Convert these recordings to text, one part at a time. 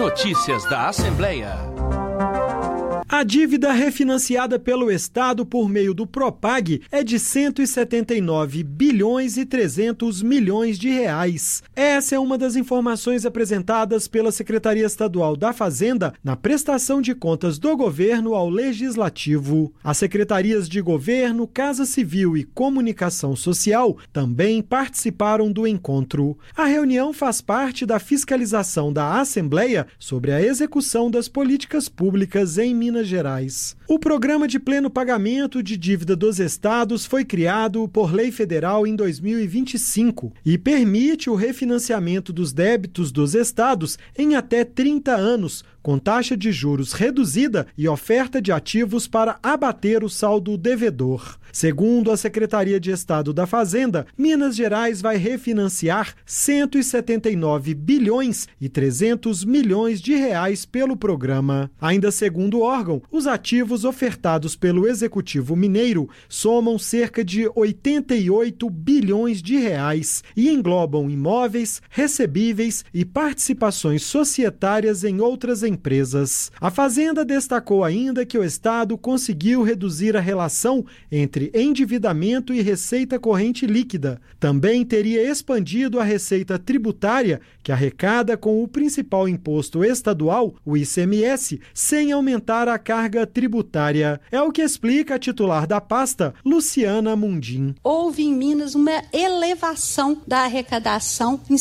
Notícias da Assembleia. A dívida refinanciada pelo Estado por meio do Propag é de 179 bilhões e 300 milhões de reais. Essa é uma das informações apresentadas pela Secretaria Estadual da Fazenda na prestação de contas do governo ao Legislativo. As secretarias de Governo, Casa Civil e Comunicação Social também participaram do encontro. A reunião faz parte da fiscalização da Assembleia sobre a execução das políticas públicas em Minas Gerais. O Programa de Pleno Pagamento de Dívida dos Estados foi criado por lei federal em 2025 e permite o refinanciamento dos débitos dos estados em até 30 anos, com taxa de juros reduzida e oferta de ativos para abater o saldo devedor. Segundo a Secretaria de Estado da Fazenda, Minas Gerais vai refinanciar 179 bilhões e 300 milhões de reais pelo programa. Ainda segundo o órgão, os ativos ofertados pelo Executivo Mineiro somam cerca de 88 bilhões de reais e englobam imóveis, recebíveis e participações societárias em outras empresas. A Fazenda destacou ainda que o Estado conseguiu reduzir a relação entre endividamento e receita corrente líquida. Também teria expandido a receita tributária, que arrecada com o principal imposto estadual, o ICMS, sem aumentar a carga tributária. É o que explica a titular da pasta, Luciana Mundim. Houve em Minas uma elevação da arrecadação em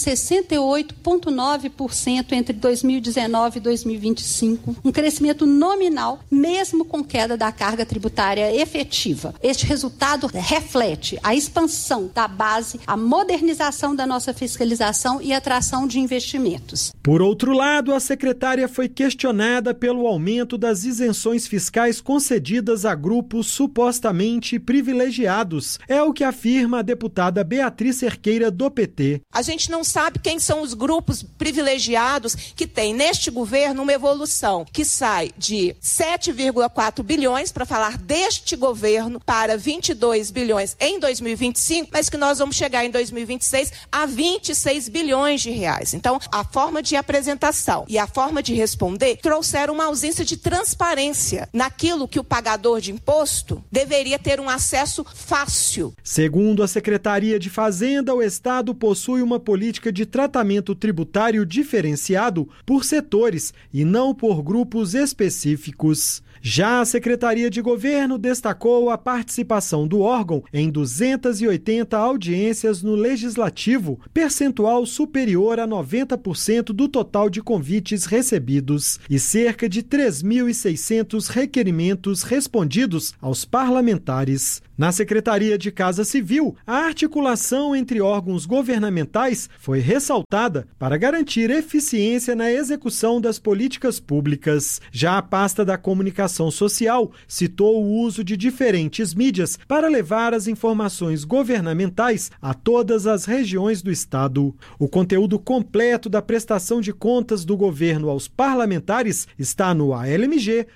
68,9% entre 2019 e 2025, um crescimento nominal, mesmo com queda da carga tributária efetiva. Este resultado reflete a expansão da base, a modernização da nossa fiscalização e atração de investimentos. Por outro lado, a secretária foi questionada pelo aumento das isenções fiscais concedidas a grupos supostamente privilegiados. É o que afirma a deputada Beatriz Cerqueira, do PT. A gente não sabe quem são os grupos privilegiados que têm neste governo uma evolução que sai de 7,4 bilhões, para falar deste governo, para 22 bilhões em 2025, mas que nós vamos chegar em 2026 a 26 bilhões de reais. Então, a forma de apresentação e a forma de responder trouxeram uma ausência de transparência naquilo que o pagador de imposto deveria ter um acesso fácil. Segundo a Secretaria de Fazenda, o Estado possui uma política de tratamento tributário diferenciado por setores e não por grupos específicos. Já a Secretaria de Governo destacou a participação do órgão em 280 audiências no Legislativo, percentual superior a 90% do total de convites recebidos, e cerca de 3.600 requerimentos respondidos aos parlamentares. Na Secretaria de Casa Civil, a articulação entre órgãos governamentais foi ressaltada para garantir eficiência na execução das políticas públicas. Já a pasta da Comunicação Social citou o uso de diferentes mídias para levar as informações governamentais a todas as regiões do Estado. O conteúdo completo da prestação de contas do governo aos parlamentares está no almg.gov.br.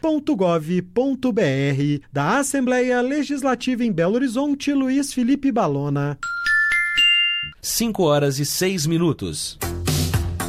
Da Assembleia Legislativa em Belo Horizonte, Luiz Felipe Balona. 5 horas e 6 minutos.